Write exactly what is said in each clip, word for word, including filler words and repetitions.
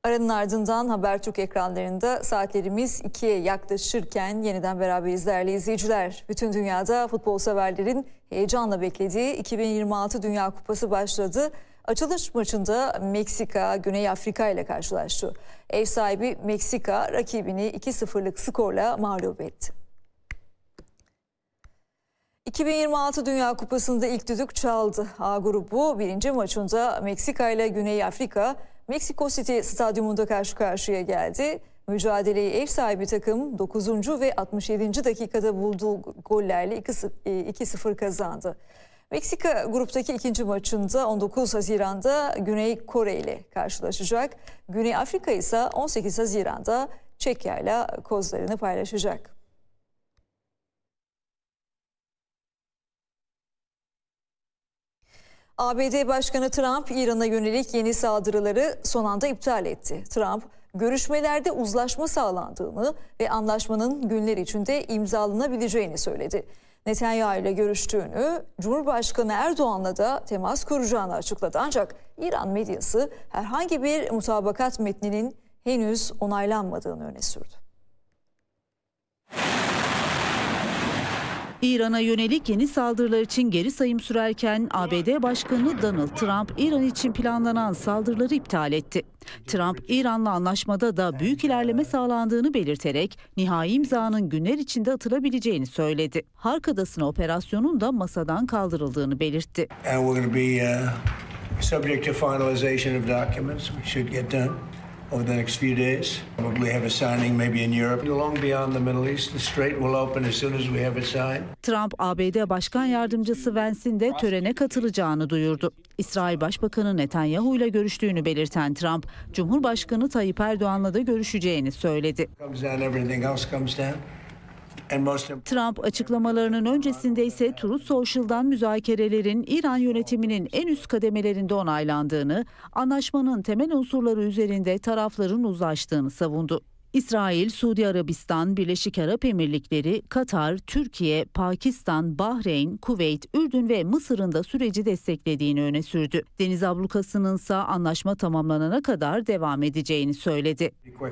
Aranın ardından Habertürk ekranlarında saatlerimiz ikiye yaklaşırken yeniden beraberiz değerli izleyiciler. Bütün dünyada futbol severlerin heyecanla beklediği iki bin yirmi altı Dünya Kupası başladı. Açılış maçında Meksika, Güney Afrika ile karşılaştı. Ev sahibi Meksika rakibini iki sıfırlık skorla mağlup etti. iki bin yirmi altı Dünya Kupası'nda ilk düdük çaldı. A grubu birinci maçında Meksika ile Güney Afrika, Meksiko City stadyumunda karşı karşıya geldi. Mücadeleyi ev sahibi takım dokuzuncu ve altmış yedinci dakikada bulduğu gollerle iki sıfır kazandı. Meksika gruptaki ikinci maçında on dokuz Haziran'da Güney Kore ile karşılaşacak. Güney Afrika ise on sekiz Haziran'da Çekya ile kozlarını paylaşacak. A B D Başkanı Trump, İran'a yönelik yeni saldırıları son anda iptal etti. Trump, görüşmelerde uzlaşma sağlandığını ve anlaşmanın günler içinde imzalanabileceğini söyledi. Netanyahu ile görüştüğünü, Cumhurbaşkanı Erdoğan'la da temas kuracağını açıkladı. Ancak İran medyası herhangi bir mutabakat metninin henüz onaylanmadığını öne sürdü. İran'a yönelik yeni saldırılar için geri sayım sürerken A B D Başkanı Donald Trump İran için planlanan saldırıları iptal etti. Trump, İran'la anlaşmada da büyük ilerleme sağlandığını belirterek nihai imzanın günler içinde atılabileceğini söyledi. Hark Adası'na operasyonun da masadan kaldırıldığını belirtti. Over the next few days, probably have a signing maybe in Europe, long beyond the Middle East. The strait will open as soon as we have it signed. Trump, A B D Başkan Yardımcısı Vance'in de törene katılacağını duyurdu. İsrail Başbakanı Netanyahu ile görüştüğünü belirten Trump, Cumhurbaşkanı Tayyip Erdoğan'la da görüşeceğini söyledi. Trump açıklamalarının öncesinde ise Truth Social'dan müzakerelerin İran yönetiminin en üst kademelerinde onaylandığını, anlaşmanın temel unsurları üzerinde tarafların uzlaştığını savundu. İsrail, Suudi Arabistan, Birleşik Arap Emirlikleri, Katar, Türkiye, Pakistan, Bahreyn, Kuveyt, Ürdün ve Mısır'ın da süreci desteklediğini öne sürdü. Deniz ablukasının ise anlaşma tamamlanana kadar devam edeceğini söyledi.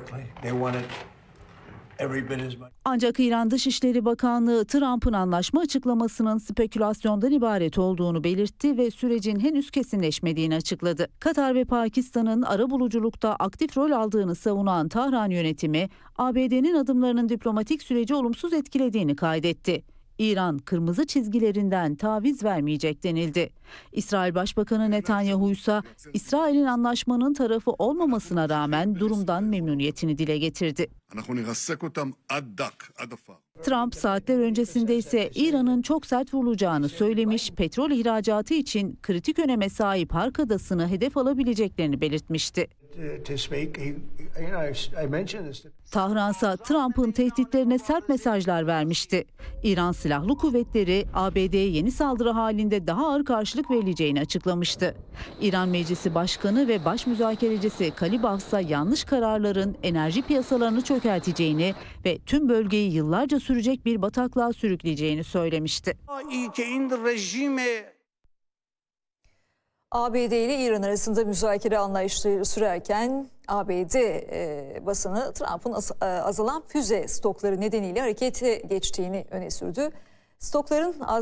Ancak İran Dışişleri Bakanlığı Trump'ın anlaşma açıklamasının spekülasyondan ibaret olduğunu belirtti ve sürecin henüz kesinleşmediğini açıkladı. Katar ve Pakistan'ın arabuluculukta aktif rol aldığını savunan Tahran yönetimi, A B D'nin adımlarının diplomatik süreci olumsuz etkilediğini kaydetti. İran kırmızı çizgilerinden taviz vermeyecek denildi. İsrail Başbakanı Netanyahu ise İsrail'in anlaşmanın tarafı olmamasına rağmen durumdan memnuniyetini dile getirdi. Trump saatler öncesinde ise İran'ın çok sert vurulacağını söylemiş, petrol ihracatı için kritik öneme sahip Hark Adası'nı hedef alabileceklerini belirtmişti. Tahransa Trump'ın tehditlerine sert mesajlar vermişti. İran Silahlı Kuvvetleri A B D'ye yeni saldırı halinde daha ağır karşılık verileceğini açıklamıştı. İran Meclisi Başkanı ve Baş Müzakerecisi Kalibaf ise yanlış kararların enerji piyasalarını çökerteceğini ve tüm bölgeyi yıllarca sürecek bir bataklığa sürükleyeceğini söylemişti. A B D ile İran arasında müzakere anlayışları sürerken A B D e, basını Trump'ın az, e, azalan füze stokları nedeniyle harekete geçtiğini öne sürdü. Stokların az